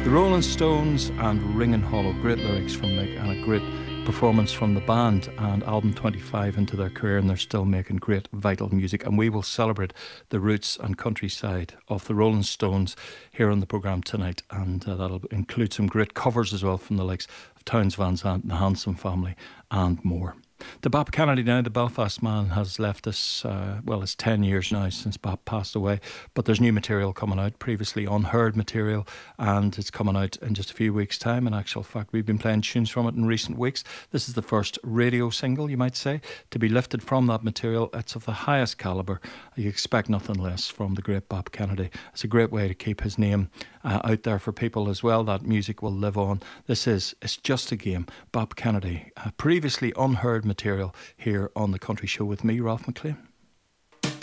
The Rolling Stones and Ringing Hollow, great lyrics from Mick and a great performance from the band, and album 25 into their career, and they're still making great vital music, and we will celebrate the roots and countryside of the Rolling Stones here on the programme tonight, and that'll include some great covers as well from the likes of Townes Van Zandt and the Hanson Family and more. To Bob Kennedy now, the Belfast man, has left us, it's 10 years now since Bob passed away, but there's new material coming out, previously unheard material, and it's coming out in just a few weeks' time. In actual fact, we've been playing tunes from it in recent weeks. This is the first radio single, you might say, to be lifted from that material. It's of the highest calibre. You expect nothing less from the great Bob Kennedy. It's a great way to keep his name out there for people as well. That music will live on. This is It's Just a Game, Bob Kennedy, previously unheard material here on The Country Show with me, Ralph McLean.